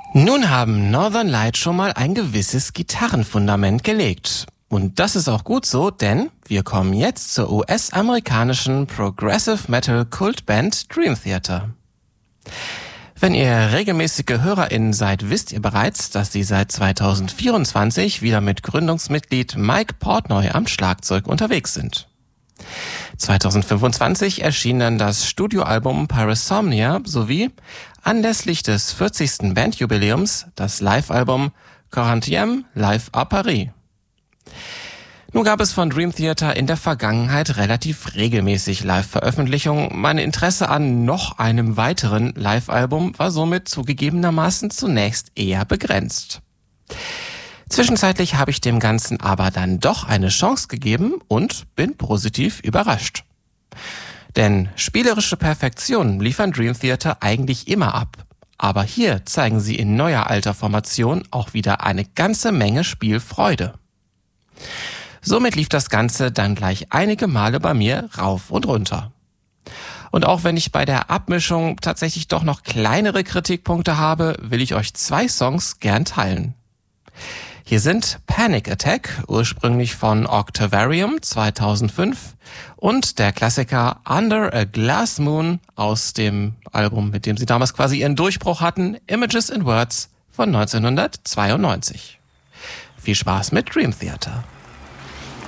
Nun haben Northern Light schon mal ein gewisses Gitarrenfundament gelegt. Und das ist auch gut so, denn wir kommen jetzt zur US-amerikanischen Progressive Metal Kultband Dream Theater. Wenn ihr regelmäßige HörerInnen seid, wisst ihr bereits, dass sie seit 2024 wieder mit Gründungsmitglied Mike Portnoy am Schlagzeug unterwegs sind. 2025 erschien dann das Studioalbum Parasomnia sowie anlässlich des 40. Bandjubiläums das Live-Album Quarantième Live à Paris. Nun gab es von Dream Theater in der Vergangenheit relativ regelmäßig Live-Veröffentlichungen. Mein Interesse an noch einem weiteren Live-Album war somit zugegebenermaßen zunächst eher begrenzt. Zwischenzeitlich habe ich dem Ganzen aber dann doch eine Chance gegeben und bin positiv überrascht. Denn spielerische Perfektion liefern Dream Theater eigentlich immer ab. Aber hier zeigen sie in neuer alter Formation auch wieder eine ganze Menge Spielfreude. Somit lief das Ganze dann gleich einige Male bei mir rauf und runter. Und auch wenn ich bei der Abmischung tatsächlich doch noch kleinere Kritikpunkte habe, will ich euch 2 Songs gern teilen. Hier sind Panic Attack, ursprünglich von Octavarium 2005, und der Klassiker Under a Glass Moon aus dem Album, mit dem sie damals quasi ihren Durchbruch hatten, Images and Words von 1992. Viel Spaß mit Dream Theater.